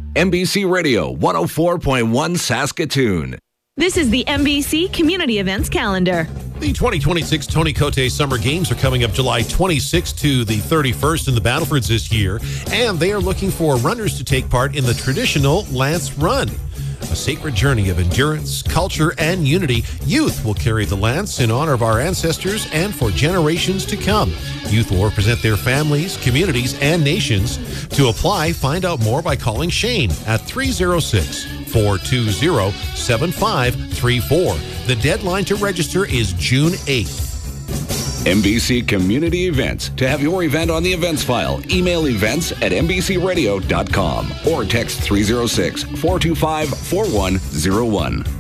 NBC Radio 104.1 Saskatoon. This is the NBC Community Events Calendar. The 2026 Tony Cote Summer Games are coming up July 26th to the 31st in the Battlefords this year, and they are looking for runners to take part in the traditional Lance Run. A sacred journey of endurance, culture, and unity. Youth will carry the lance in honor of our ancestors and for generations to come. Youth will represent their families, communities, and nations. To apply, find out more by calling Shane at 306-420-7534. The deadline to register is June 8th. NBC Community Events. To have your event on the events file, email events@nbcradio.com or text 306-425-4101.